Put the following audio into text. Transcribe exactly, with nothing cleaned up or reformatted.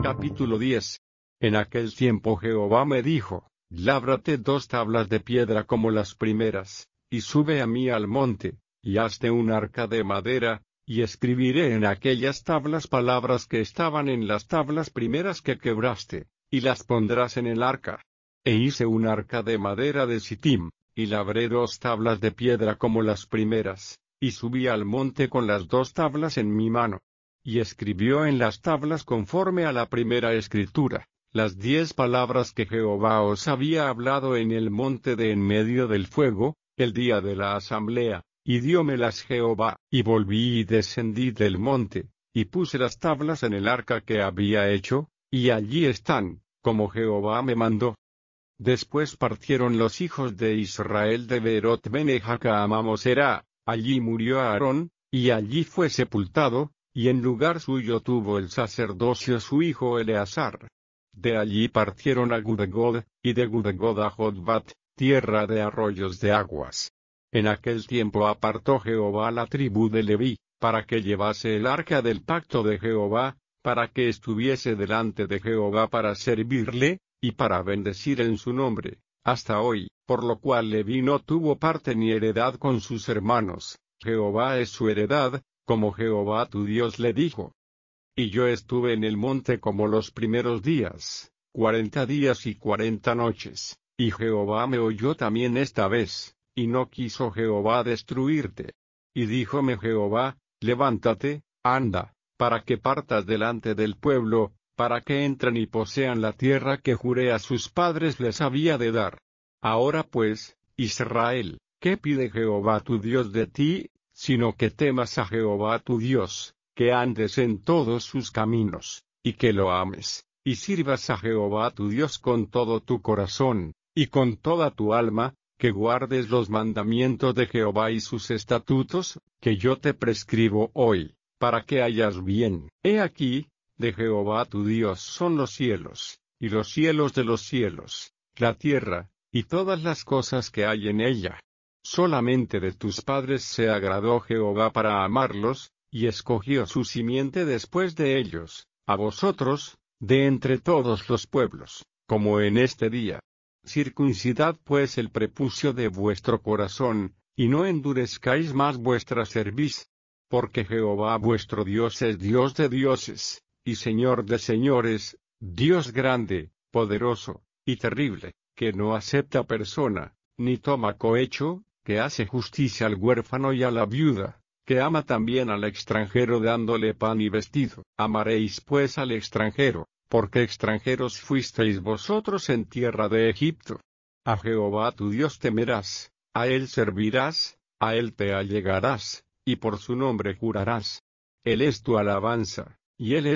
Capítulo diez. En aquel tiempo Jehová me dijo, lábrate dos tablas de piedra como las primeras, y sube a mí al monte, y hazte un arca de madera, y escribiré en aquellas tablas palabras que estaban en las tablas primeras que quebraste, y las pondrás en el arca. E hice un arca de madera de Sittim, y labré dos tablas de piedra como las primeras, y subí al monte con las dos tablas en mi mano. Y escribió en las tablas conforme a la primera escritura, las diez palabras que Jehová os había hablado en el monte de en medio del fuego, el día de la asamblea, y diómelas Jehová, y volví y descendí del monte, y puse las tablas en el arca que había hecho, y allí están, como Jehová me mandó. Después partieron los hijos de Israel de Berot Benejaca a Mamosera, allí murió Aarón, y allí fue sepultado, y en lugar suyo tuvo el sacerdocio su hijo Eleazar. De allí partieron a Gudegod, y de Gudegod a Jotbat, tierra de arroyos de aguas. En aquel tiempo apartó Jehová la tribu de Leví, para que llevase el arca del pacto de Jehová, para que estuviese delante de Jehová para servirle, y para bendecir en su nombre, hasta hoy, por lo cual Leví no tuvo parte ni heredad con sus hermanos. Jehová es su heredad, como Jehová tu Dios le dijo. Y yo estuve en el monte como los primeros días, cuarenta días y cuarenta noches, y Jehová me oyó también esta vez, y no quiso Jehová destruirte. Y díjome Jehová, levántate, anda, para que partas delante del pueblo, para que entren y posean la tierra que juré a sus padres les había de dar. Ahora pues, Israel, ¿qué pide Jehová tu Dios de ti? Sino que temas a Jehová tu Dios, que andes en todos sus caminos, y que lo ames, y sirvas a Jehová tu Dios con todo tu corazón, y con toda tu alma, que guardes los mandamientos de Jehová y sus estatutos, que yo te prescribo hoy, para que hayas bien. He aquí, de Jehová tu Dios son los cielos, y los cielos de los cielos, la tierra, y todas las cosas que hay en ella. Solamente de tus padres se agradó Jehová para amarlos, y escogió su simiente después de ellos, a vosotros, de entre todos los pueblos, como en este día. Circuncidad pues el prepucio de vuestro corazón, y no endurezcáis más vuestra cerviz. Porque Jehová vuestro Dios es Dios de dioses, y Señor de señores, Dios grande, poderoso, y terrible, que no acepta persona, ni toma cohecho, que hace justicia al huérfano y a la viuda, que ama también al extranjero dándole pan y vestido. Amaréis pues al extranjero, porque extranjeros fuisteis vosotros en tierra de Egipto. A Jehová tu Dios temerás, a él servirás, a él te allegarás, y por su nombre jurarás. Él es tu alabanza, y él es